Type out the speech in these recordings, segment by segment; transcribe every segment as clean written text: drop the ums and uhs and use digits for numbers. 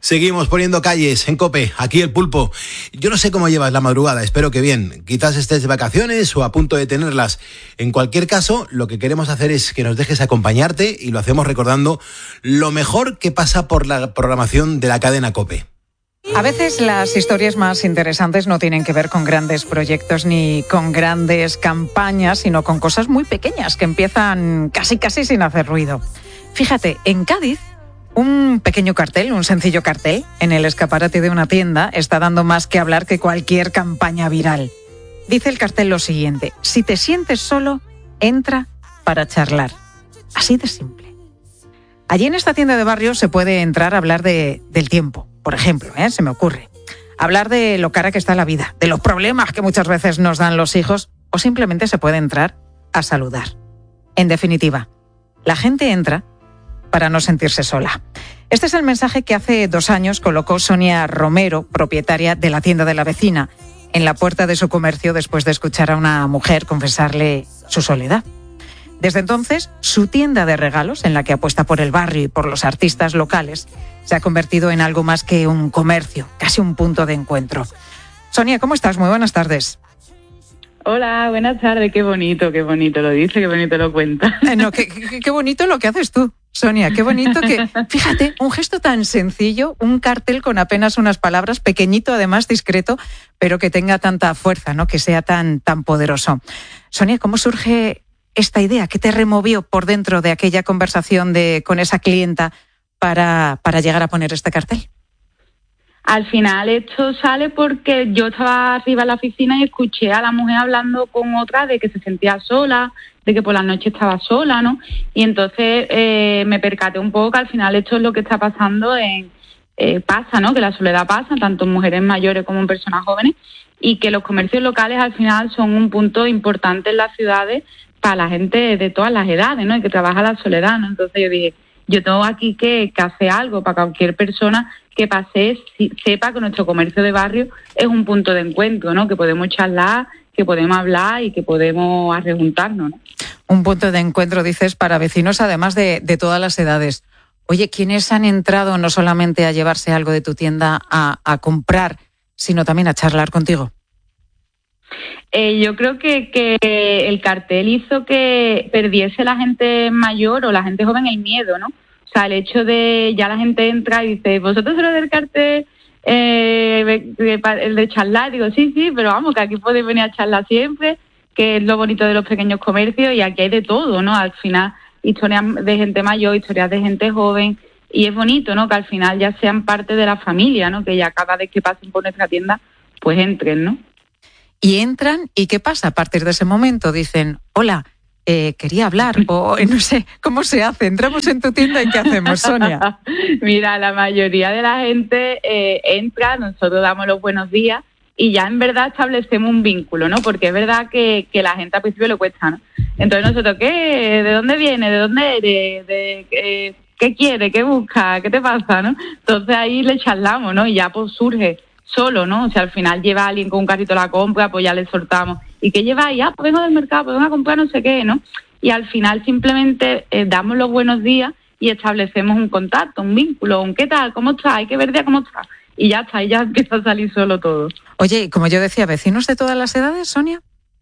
Seguimos poniendo calles en COPE, aquí el Pulpo. Yo no sé cómo llevas la madrugada, espero que bien. Quizás estés de vacaciones o a punto de tenerlas. En cualquier caso, lo que queremos hacer es que nos dejes acompañarte y lo hacemos recordando lo mejor que pasa por la programación de la cadena COPE. A veces las historias más interesantes no tienen que ver con grandes proyectos ni con grandes campañas, sino con cosas muy pequeñas que empiezan casi sin hacer ruido. Fíjate, en Cádiz, un pequeño cartel, un sencillo cartel, en el escaparate de una tienda está dando más que hablar que cualquier campaña viral. Dice el cartel lo siguiente: si te sientes solo, entra para charlar. Así de simple. Allí en esta tienda de barrio se puede entrar a hablar del tiempo, por ejemplo, se me ocurre. Hablar de lo cara que está la vida, de los problemas que muchas veces nos dan los hijos, o simplemente se puede entrar a saludar. En definitiva, la gente entra para no sentirse sola. Este es el mensaje que hace 2 años colocó Sonia Romero, propietaria de la tienda de la vecina, en la puerta de su comercio después de escuchar a una mujer confesarle su soledad. Desde entonces, su tienda de regalos, en la que apuesta por el barrio y por los artistas locales, se ha convertido en algo más que un comercio, casi un punto de encuentro. Sonia, ¿cómo estás? Muy buenas tardes. Hola, buenas tardes. Qué bonito lo dice, qué bonito lo cuenta. No, qué bonito lo que haces tú, Sonia, qué bonito que... Fíjate, un gesto tan sencillo, un cartel con apenas unas palabras, pequeñito, además discreto, pero que tenga tanta fuerza, ¿no? Que sea tan poderoso. Sonia, ¿cómo surge esta idea? ¿Qué te removió por dentro de aquella conversación con esa clienta para llegar a poner este cartel? Al final esto sale porque yo estaba arriba en la oficina y escuché a la mujer hablando con otra de que se sentía sola, de que por la noche estaba sola, ¿no? Y entonces me percaté un poco que al final esto es lo que está pasando pasa, ¿no? Que la soledad pasa tanto en mujeres mayores como en personas jóvenes, y que los comercios locales al final son un punto importante en las ciudades para la gente de todas las edades, ¿no? Y que trabaja la soledad, ¿no? Entonces yo dije, yo tengo aquí que hacer algo para que cualquier persona que pase sepa que nuestro comercio de barrio es un punto de encuentro, ¿no? Que podemos charlar, que podemos hablar y que podemos arrejuntarnos, ¿no? Un punto de encuentro, dices, para vecinos, además de todas las edades. Oye, ¿quiénes han entrado no solamente a llevarse algo de tu tienda a comprar, sino también a charlar contigo? Yo creo que el cartel hizo que perdiese la gente mayor o la gente joven el miedo, ¿no? O sea, el hecho de ya la gente entra y dice, ¿vosotros sois del cartel el de charlar? Digo, sí, pero vamos, que aquí podéis venir a charlar siempre, que es lo bonito de los pequeños comercios, y aquí hay de todo, ¿no? Al final, historias de gente mayor, historias de gente joven, y es bonito, ¿no? Que al final ya sean parte de la familia, ¿no? Que ya cada vez que pasen por nuestra tienda, pues entren, ¿no? Y entran, ¿y qué pasa? A partir de ese momento dicen, hola, quería hablar, o no sé, ¿cómo se hace? Entramos en tu tienda y ¿qué hacemos, Sonia? Mira, la mayoría de la gente entra, nosotros damos los buenos días y ya en verdad establecemos un vínculo, ¿no? Porque es verdad que la gente al principio le cuesta, ¿no? Entonces nosotros, ¿qué? ¿De dónde viene? ¿De dónde eres? ¿Qué quiere? ¿Qué busca? ¿Qué te pasa? ¿No? Entonces ahí le charlamos, ¿no? Y ya pues surge solo, ¿no? O sea, al final lleva alguien con un carrito a la compra, pues ya le soltamos. ¿Y qué lleváis? Pues vengo del mercado, pues vengo a comprar no sé qué, ¿no? Y al final simplemente damos los buenos días y establecemos un contacto, un vínculo, un ¿qué tal? ¿Cómo estás? Hay que ver día cómo estás. Y ya está, y ya empieza a salir solo todo. Oye, como yo decía, ¿vecinos de todas las edades, Sonia?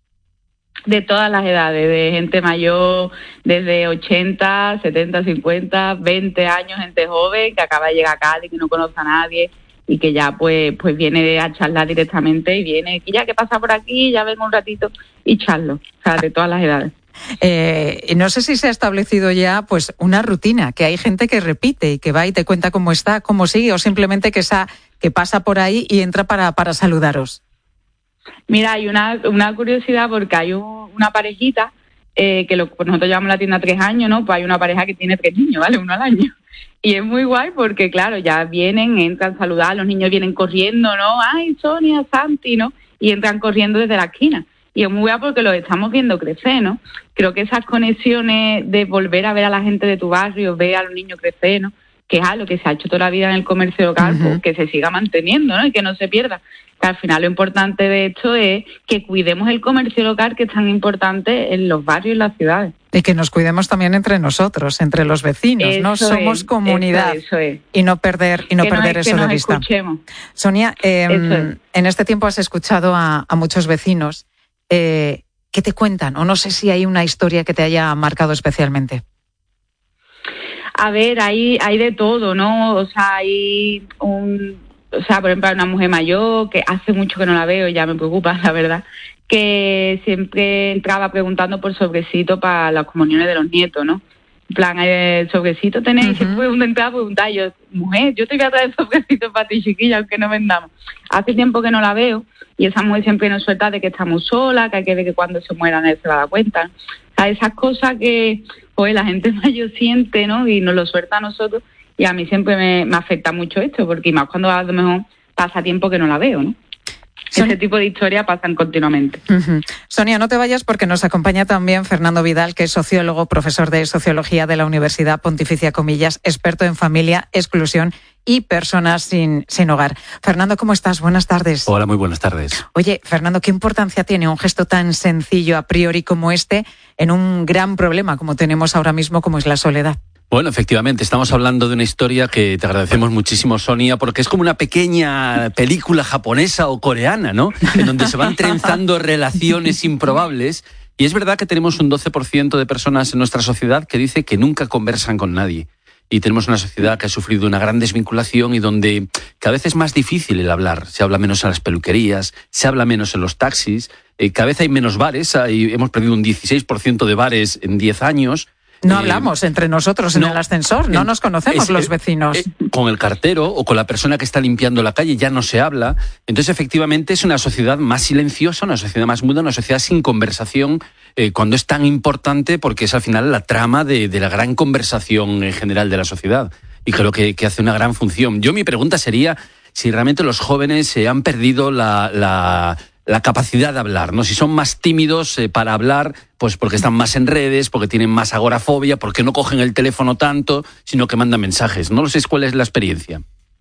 De todas las edades, de gente mayor, desde 80, 70, 50, 20 años, gente joven que acaba de llegar a Cádiz, que no conoce a nadie, y que ya pues viene a charlar directamente y viene, y ya que pasa por aquí, ya vengo un ratito y charlo, o sea, de todas las edades. No sé si se ha establecido ya pues una rutina, que hay gente que repite y que va y te cuenta cómo está, cómo sigue, o simplemente que pasa por ahí y entra para saludaros. Mira, hay una curiosidad porque hay una parejita pues nosotros llevamos la tienda 3 años, ¿no? Pues hay una pareja que tiene 3 niños, ¿vale? 1 al año. Y es muy guay porque, claro, ya entran a saludar, los niños vienen corriendo, ¿no? ¡Ay, Sonia, Santi!, ¿no? Y entran corriendo desde la esquina. Y es muy guay porque los estamos viendo crecer, ¿no? Creo que esas conexiones de volver a ver a la gente de tu barrio, ver a los niños crecer, ¿no? que es algo que se ha hecho toda la vida en el comercio local, pues, que se siga manteniendo, ¿no? Y que no se pierda. Que al final lo importante de esto es que cuidemos el comercio local, que es tan importante en los barrios y las ciudades. Y que nos cuidemos también entre nosotros, entre los vecinos, eso ¿no? Somos comunidad. Eso es. Y no perder eso de vista. Escuchemos. Sonia, en este tiempo has escuchado a muchos vecinos. ¿Qué te cuentan? O no sé si hay una historia que te haya marcado especialmente. A ver, hay de todo, ¿no? O sea, por ejemplo, hay una mujer mayor que hace mucho que no la veo y ya me preocupa, la verdad, que siempre entraba preguntando por sobrecito para las comuniones de los nietos, ¿no? En plan, ¿el sobrecito tenéis? Y siempre entraba a preguntar, yo, mujer, yo te voy a traer sobrecito para ti, chiquilla, aunque no vendamos. Hace tiempo que no la veo y esa mujer siempre nos suelta de que estamos solas, que hay que ver que cuando se muera nadie se va a dar cuenta. O sea, esas cosas que pues la gente mayor siente, ¿no? Y nos lo suelta a nosotros, y a mí siempre me afecta mucho esto, porque más cuando a lo mejor pasa tiempo que no la veo, ¿no? Ese tipo de historias pasan continuamente. Sonia, no te vayas porque nos acompaña también Fernando Vidal, que es sociólogo, profesor de Sociología de la Universidad Pontificia Comillas, experto en familia, exclusión y personas sin hogar. Fernando, ¿cómo estás? Buenas tardes. Hola, muy buenas tardes. Oye, Fernando, ¿qué importancia tiene un gesto tan sencillo a priori como este en un gran problema como tenemos ahora mismo, como es la soledad? Bueno, efectivamente, estamos hablando de una historia que te agradecemos muchísimo, Sonia, porque es como una pequeña película japonesa o coreana, ¿no? En donde se van trenzando relaciones improbables. Y es verdad que tenemos un 12% de personas en nuestra sociedad que dice que nunca conversan con nadie. Y tenemos una sociedad que ha sufrido una gran desvinculación y donde cada vez es más difícil el hablar. Se habla menos en las peluquerías, se habla menos en los taxis, cada vez hay menos bares, hemos perdido un 16% de bares en 10 años. No hablamos entre nosotros en el ascensor, no nos conocemos los vecinos. Con el cartero o con la persona que está limpiando la calle ya no se habla. Entonces, efectivamente, es una sociedad más silenciosa, una sociedad más muda, una sociedad sin conversación, cuando es tan importante porque es al final la trama de la gran conversación en general de la sociedad. Y creo que hace una gran función. Mi pregunta sería si realmente los jóvenes han perdido la capacidad de hablar, ¿no? Si son más tímidos para hablar, pues porque están más en redes, porque tienen más agorafobia, porque no cogen el teléfono tanto, sino que mandan mensajes. No sé cuál es la experiencia.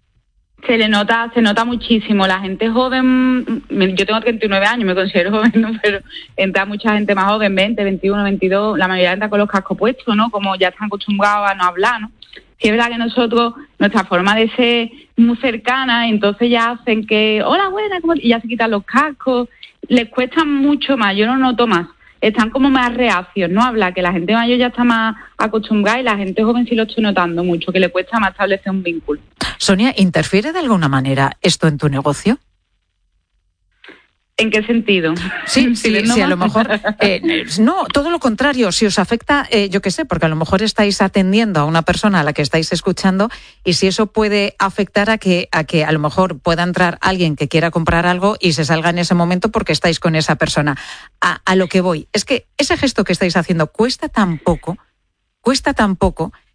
Se nota muchísimo. La gente joven, yo tengo 39 años, me considero joven, ¿no? Pero entra mucha gente más joven, 20, 21, 22, la mayoría entra con los cascos puestos, ¿no? Como ya están acostumbrados a no hablar, ¿no? Sí es verdad que nosotros, nuestra forma de ser muy cercana, entonces ya hacen que, hola, buena, y ya se quitan los cascos, les cuesta mucho más, yo lo noto más, están como más reacios, ¿no? Habla que la gente mayor ya está más acostumbrada y la gente joven sí lo estoy notando mucho, que le cuesta más establecer un vínculo. Sonia, ¿interfiere de alguna manera esto en tu negocio? ¿En qué sentido? Sí, a lo mejor... no, todo lo contrario, si os afecta, yo qué sé, porque a lo mejor estáis atendiendo a una persona a la que estáis escuchando y si eso puede afectar a que a lo mejor pueda entrar alguien que quiera comprar algo y se salga en ese momento porque estáis con esa persona. A lo que voy, es que ese gesto que estáis haciendo cuesta tan poco